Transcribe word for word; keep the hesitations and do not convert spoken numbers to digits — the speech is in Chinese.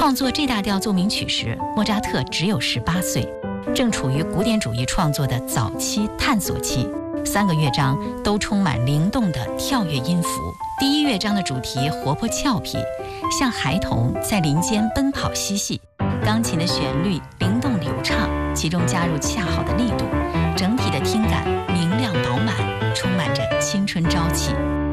创作 G 大调奏鸣曲时，莫扎特只有十八岁，正处于古典主义创作的早期探索期。三个乐章都充满灵动的跳跃音符。第一乐章的主题活泼俏皮，像孩童在林间奔跑嬉戏，钢琴的旋律灵动流畅，其中加入恰好的力度，整体的听感明亮饱满，充满着青春朝气。